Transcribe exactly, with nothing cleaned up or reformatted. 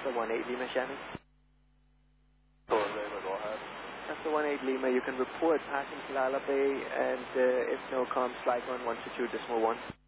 Delta one eight Lima Shannon. Four Lima, go ahead. Delta one eight Lima, you can report passing Kilala Bay, and uh, if no, comms flight on one two two decimal one.